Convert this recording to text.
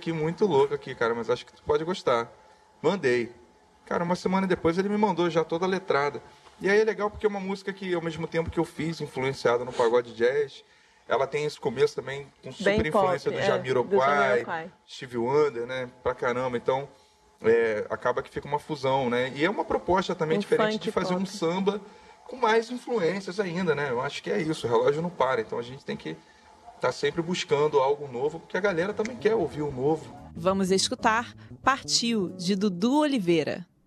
aqui muito louco aqui, cara, mas acho que tu pode gostar. Mandei. Cara, uma semana depois ele me mandou já toda a letrada. E aí é legal porque é uma música que, ao mesmo tempo que eu fiz, influenciada no pagode jazz, ela tem esse começo também com super Bem influência pop, do Jamiroquai, do Stevie Wonder, né? Pra caramba. Então, acaba que fica uma fusão, né? E é uma proposta também diferente de fazer um samba com mais influências ainda, né? Eu acho que é isso, o relógio não para. Então a gente tem que estar sempre buscando algo novo, porque a galera também quer ouvir o novo. Vamos escutar Partiu, de Dudu Oliveira.